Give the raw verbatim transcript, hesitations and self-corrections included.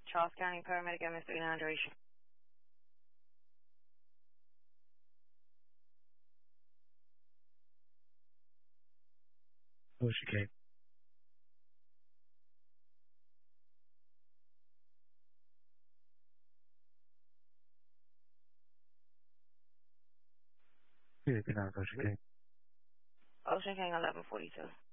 Charles County Paramedic M S three nine duration. Ocean Cape. Yeah, good night, Ocean Cape. Ocean King eleven forty-two.